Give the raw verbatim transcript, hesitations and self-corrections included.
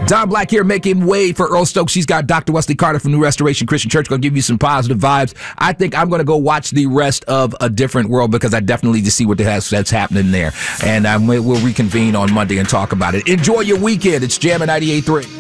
Don Black here making way for Earl Stokes. She's got Doctor Wesley Carter from New Restoration Christian Church going to give you some positive vibes. I think I'm going to go watch the rest of A Different World because I definitely need to see what has, that's happening there. And um, we'll reconvene on Monday and talk about it. Enjoy your weekend. It's Jammin' ninety-eight point three.